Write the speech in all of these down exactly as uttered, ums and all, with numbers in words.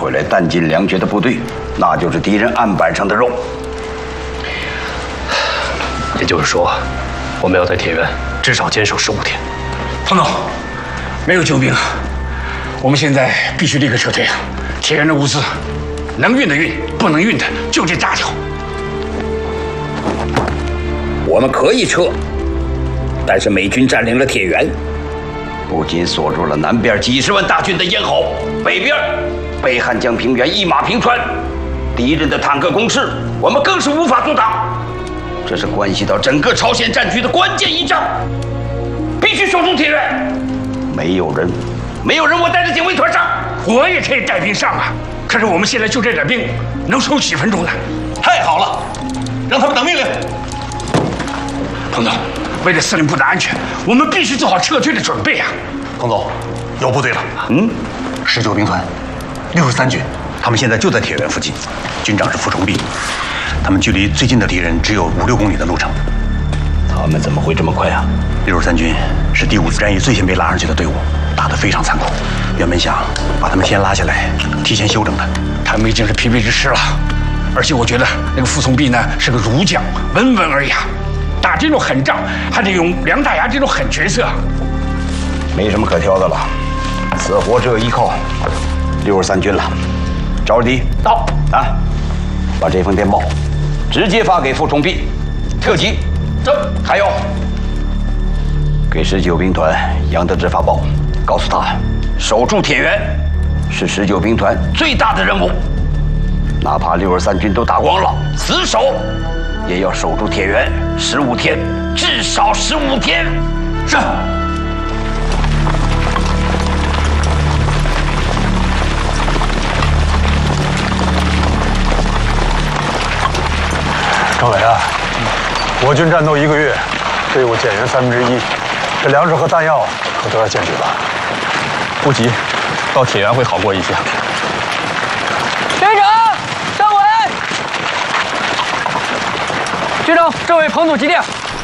回来弹尽粮绝的部队，那就是敌人案板上的肉。 也就是说，我们要在铁原至少坚守十五天。 彭总，没有救兵，我们现在必须立刻撤退啊！铁原的物资，能运的运，不能运的就这大条。 我们可以撤，但是美军占领了铁原， 不仅锁住了南边几十万大军的咽喉，北边北汉江平原一马平川，敌人的坦克攻势，我们更是无法阻挡。这是关系到整个朝鲜战局的关键一仗，必须守住铁原。没有人，没有人，我带着警卫团上， 我也可以带兵上啊。可是我们现在就这点兵，能守几分钟呢？ 太好了，让他们等命令。 彭总，为了司令部的安全，我们必须做好撤退的准备啊！ 彭总，有部队了。 嗯， 十九兵团，六十三军，他们现在就在铁原附近，军长是傅崇弼。他们距离最近的敌人只有五六公里的路程。 他们怎么会这么快啊？ 六十三军是第五次战役最先被拉上去的队伍，打得非常残酷。原本想把他们先拉下来，提前休整的。 他们已经是疲惫之师了，而且我觉得那个傅聪弼呢是个儒将，温文尔雅，打这种狠仗还得用梁大牙这种狠角色。 没什么可挑的了，死活只有依靠六十三军了。赵日迪到啊，把这封电报直接发给傅崇弼，特急。这还有，给十九兵团杨德志发报，告诉他，守住铁原是十九兵团最大的任务，哪怕六十三军都打光了，死守也要守住铁原十五天，至少十五天。是。 政委啊，我军战斗一个月，队伍减员三分之一，这粮食和弹药可都要见底了。 不急，到铁原会好过一些。 军长，政委，军长，政委彭总急电。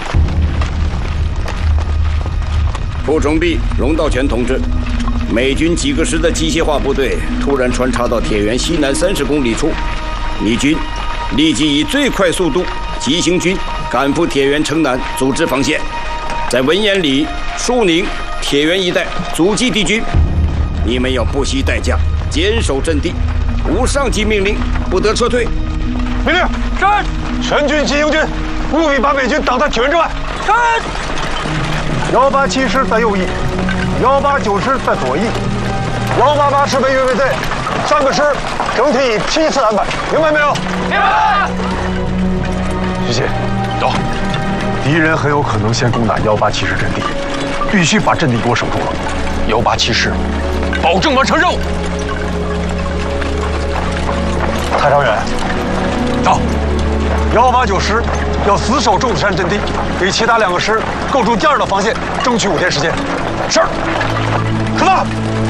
傅崇弼、荣道全同志，美军几个师的机械化部队突然穿插到铁原西南三十公里处，你军立即以最快速度急行军赶赴铁原城南，组织防线，在文彦里、树宁、铁原一带阻击敌军。你们要不惜代价坚守阵地，无上级命令不得撤退。 命令是，全军急行军，务必把美军挡在铁原之外。是。幺八七师在右翼，幺八九师在左翼，幺八八师为预备队，三个师整体以批次安排，明白没有？ 明白。 徐谢，走。敌人很有可能先攻打幺八七师阵地，必须把阵地给我守住了。 幺八七师，保证完成任务。 蔡长远，到。幺八九师要死守众子山阵地，给其他两个师构筑第二道防线，争取五天时间。是。出发。